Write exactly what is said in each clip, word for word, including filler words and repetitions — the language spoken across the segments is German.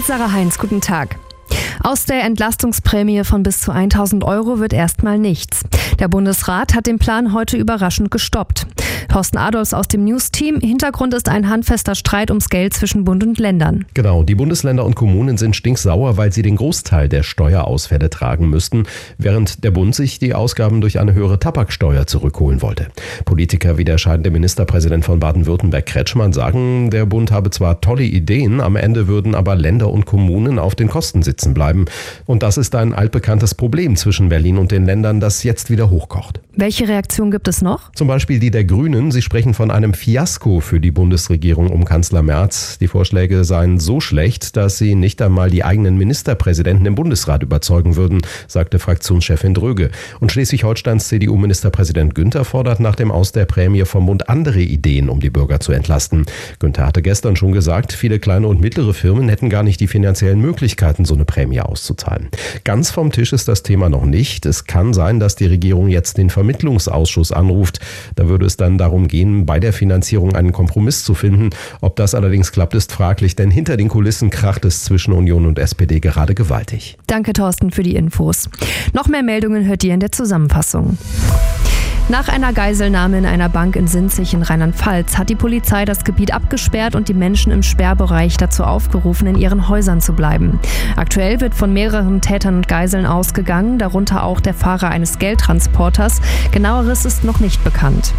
Sarah Heinz, guten Tag. Aus der Entlastungsprämie von bis zu tausend Euro wird erstmal nichts. Der Bundesrat hat den Plan heute überraschend gestoppt. Thorsten Adolfs aus dem News-Team. Hintergrund ist ein handfester Streit ums Geld zwischen Bund und Ländern. Genau, die Bundesländer und Kommunen sind stinksauer, weil sie den Großteil der Steuerausfälle tragen müssten, während der Bund sich die Ausgaben durch eine höhere Tabaksteuer zurückholen wollte. Politiker wie der scheidende Ministerpräsident von Baden-Württemberg Kretschmann sagen, der Bund habe zwar tolle Ideen, am Ende würden aber Länder und Kommunen auf den Kosten sitzen bleiben. Und das ist ein altbekanntes Problem zwischen Berlin und den Ländern, das jetzt wieder hochkocht. Welche Reaktion gibt es noch? Zum Beispiel die der Grünen. Sie sprechen von einem Fiasko für die Bundesregierung um Kanzler Merz. Die Vorschläge seien so schlecht, dass sie nicht einmal die eigenen Ministerpräsidenten im Bundesrat überzeugen würden, sagte Fraktionschefin Dröge. Und Schleswig-Holsteins C D U-Ministerpräsident Günther fordert nach dem Aus der Prämie vom Bund andere Ideen, um die Bürger zu entlasten. Günther hatte gestern schon gesagt, viele kleine und mittlere Firmen hätten gar nicht die finanziellen Möglichkeiten, so eine Prämie auszuzahlen. Ganz vom Tisch ist das Thema noch nicht. Es kann sein, dass die Regierung jetzt den Vermittlungsausschuss anruft. Da würde es dann darum gehen, bei der Finanzierung einen Kompromiss zu finden. Ob das allerdings klappt, ist fraglich, denn hinter den Kulissen kracht es zwischen Union und S P D gerade gewaltig. Danke, Thorsten, für die Infos. Noch mehr Meldungen hört ihr in der Zusammenfassung. Nach einer Geiselnahme in einer Bank in Sinzig in Rheinland-Pfalz hat die Polizei das Gebiet abgesperrt und die Menschen im Sperrbereich dazu aufgerufen, in ihren Häusern zu bleiben. Aktuell wird von mehreren Tätern und Geiseln ausgegangen, darunter auch der Fahrer eines Geldtransporters. Genaueres ist noch nicht bekannt.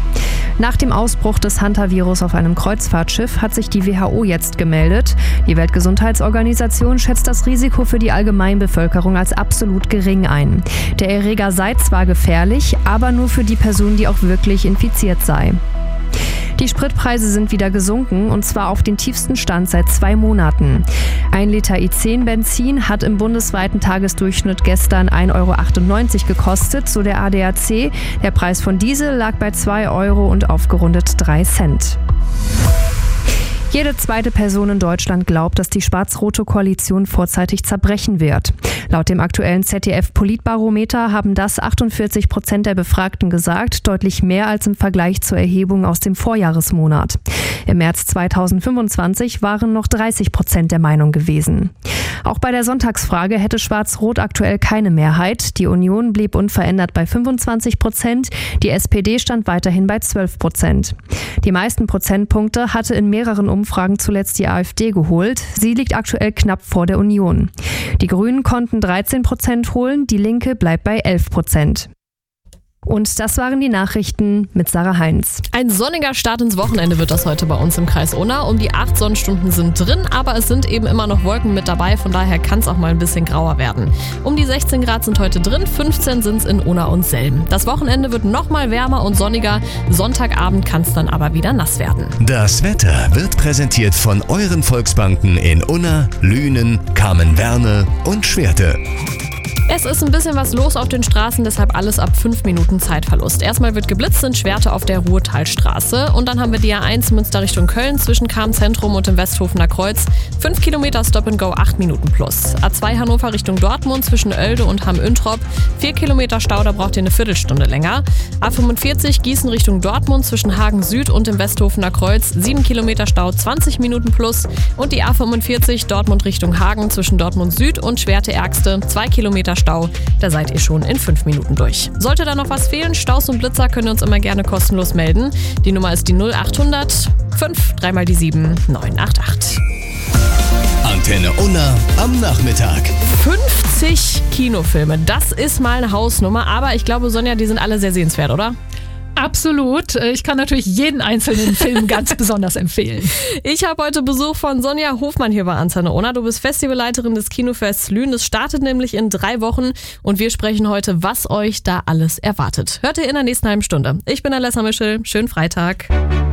Nach dem Ausbruch des Hantavirus auf einem Kreuzfahrtschiff hat sich die W H O jetzt gemeldet. Die Weltgesundheitsorganisation schätzt das Risiko für die Allgemeinbevölkerung als absolut gering ein. Der Erreger sei zwar gefährlich, aber nur für die Person, die auch wirklich infiziert sei. Die Spritpreise sind wieder gesunken, und zwar auf den tiefsten Stand seit zwei Monaten. Ein Liter I zehn Benzin hat im bundesweiten Tagesdurchschnitt gestern ein Euro achtundneunzig gekostet, so der A D A C. Der Preis von Diesel lag bei zwei Euro und aufgerundet drei Cent. Jede zweite Person in Deutschland glaubt, dass die schwarz-rote Koalition vorzeitig zerbrechen wird. Laut dem aktuellen Z D F-Politbarometer haben das achtundvierzig Prozent der Befragten gesagt, deutlich mehr als im Vergleich zur Erhebung aus dem Vorjahresmonat. Im März zweitausendfünfundzwanzig waren noch dreißig Prozent der Meinung gewesen. Auch bei der Sonntagsfrage hätte Schwarz-Rot aktuell keine Mehrheit. Die Union blieb unverändert bei fünfundzwanzig Prozent, die S P D stand weiterhin bei zwölf Prozent. Die meisten Prozentpunkte hatte in mehreren Umfragen zuletzt die AfD geholt. Sie liegt aktuell knapp vor der Union. Die Grünen konnten dreizehn Prozent holen, die Linke bleibt bei elf Prozent. Und das waren die Nachrichten mit Sarah Heinz. Ein sonniger Start ins Wochenende wird das heute bei uns im Kreis Unna. Um die acht Sonnenstunden sind drin, aber es sind eben immer noch Wolken mit dabei. Von daher kann es auch mal ein bisschen grauer werden. Um die sechzehn Grad sind heute drin, fünfzehn sind es in Unna und Selm. Das Wochenende wird noch mal wärmer und sonniger. Sonntagabend kann es dann aber wieder nass werden. Das Wetter wird präsentiert von euren Volksbanken in Unna, Lünen, Kamen-Werne und Schwerte. Es ist ein bisschen was los auf den Straßen, deshalb alles ab fünf Minuten Zeitverlust. Erstmal wird geblitzt in Schwerte auf der Ruhrtalstraße und dann haben wir die A eins Münster Richtung Köln zwischen Cham-Zentrum und dem Westhofener Kreuz. fünf Kilometer Stop and Go, acht Minuten plus. A zwei Hannover Richtung Dortmund zwischen Oelde und Hamm-Üntrop. vier Kilometer Stau, da braucht ihr eine Viertelstunde länger. A fünfundvierzig Gießen Richtung Dortmund zwischen Hagen Süd und dem Westhofener Kreuz. sieben Kilometer Stau, zwanzig Minuten plus. Und die A fünfundvierzig Dortmund Richtung Hagen zwischen Dortmund Süd und Schwerte-Ärgste. zwei Kilometer Stau, da seid ihr schon in fünf Minuten durch. Sollte da noch was fehlen, Staus und Blitzer, könnt ihr uns immer gerne kostenlos melden. Die Nummer ist die null achthundert fünf dreimal die sieben neun acht acht. Antenne Unna am Nachmittag. fünfzig Kinofilme, das ist mal eine Hausnummer, aber ich glaube, Sonja, die sind alle sehr sehenswert, oder? Absolut. Ich kann natürlich jeden einzelnen Film ganz besonders empfehlen. Ich habe heute Besuch von Sonja Hofmann hier bei Antenne Unna. Du bist Festivalleiterin des Kinofests Lünen. Es startet nämlich in drei Wochen und wir sprechen heute, was euch da alles erwartet. Hört ihr in der nächsten halben Stunde. Ich bin Alessa Mischel. Schönen Freitag.